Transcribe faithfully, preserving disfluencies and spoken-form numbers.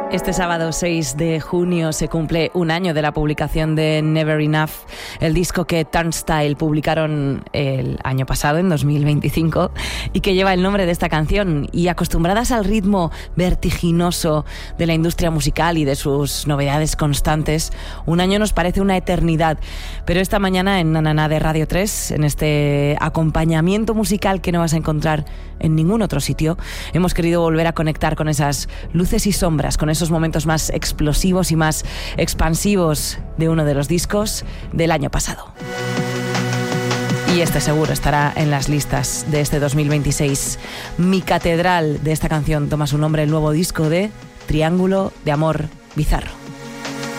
Este sábado seis de junio se cumple un año de la publicación de Never Enough, el disco que Turnstile publicaron el año pasado, en dos mil veinticinco, y que lleva el nombre de esta canción. Y acostumbradas al ritmo vertiginoso de la industria musical y de sus novedades constantes, un año nos parece una eternidad. Pero esta mañana en Nananá de Radio tres, en este acompañamiento musical que no vas a encontrar en ningún otro sitio, hemos querido volver a conectar con esas luces y sombras, con esos momentos más explosivos y más expansivos de uno de los discos del año pasado. Y este seguro estará en las listas de este dos mil veintiséis. Mi catedral de esta canción toma su nombre el nuevo disco de Triángulo de Amor Bizarro.